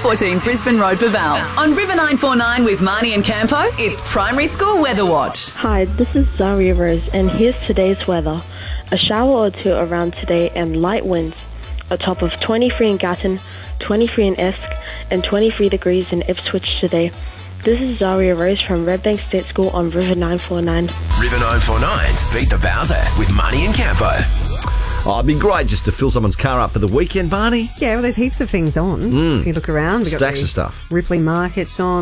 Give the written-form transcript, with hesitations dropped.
114 Brisbane Road, Baval. On River 949 with Marnie and Campo, it's Primary School Weather Watch. Hi, this is Zaria Rose, and here's today's weather. A shower or two around today and light winds. A top of 23 in Gatton, 23 in Esk, and 23 degrees in Ipswich today. This is Zaria Rose from Redbank State School on River 949. River 949's Beat the Bowser with Marnie and Campo. Oh, it'd be great just to fill someone's car up for the weekend, Barney. Yeah, well, there's heaps of things on. If you look around, we've got Stacks of stuff. Ripley Markets on.